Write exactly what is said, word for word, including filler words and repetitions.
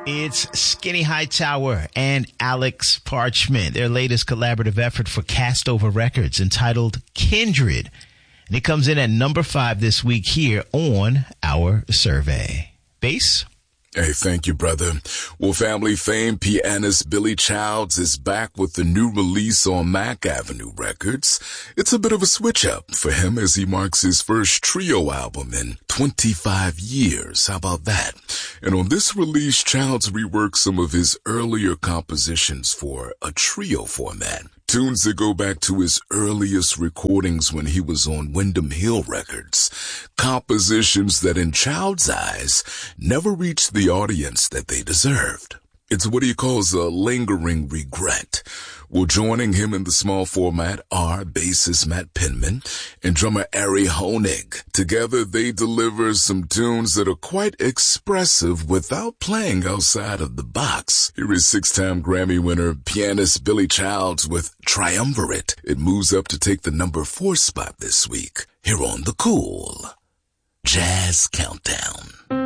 It's Skinny Hightower and Alex Parchment, their latest collaborative effort for Castover Records entitled Kindred. And it comes in at number five this week here on our survey. Bass? Hey, thank you, brother. Well, family famed pianist Billy Childs is back with the new release on Mack Avenue Records. It's a bit of a switch-up for him as he marks his first trio album in twenty-five years. How about that? And on this release, Childs reworked some of his earlier compositions for a trio format. Tunes that go back to his earliest recordings when he was on Windham Hill Records. Compositions that in Child's eyes never reached the audience that they deserved. It's what he calls a lingering regret. Well, joining him in the small format are bassist Matt Penman and drummer Ari Honig. Together, they deliver some tunes that are quite expressive without playing outside of the box. Here is six-time Grammy winner pianist Billy Childs with Triumvirate. It moves up to take the number four spot this week here on The Cool Jazz Countdown.